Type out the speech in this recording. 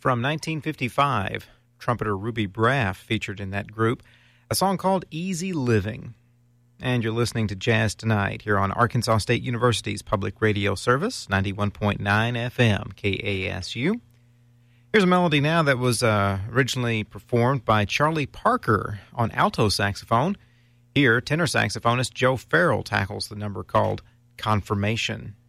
From 1955, trumpeter Ruby Braff featured in that group, a song called Easy Living. And you're listening to Jazz Tonight here on Arkansas State University's public radio service, 91.9 FM, KASU. Here's a melody now that was originally performed by Charlie Parker on alto saxophone. Here, tenor saxophonist Joe Farrell tackles the number called Confirmation.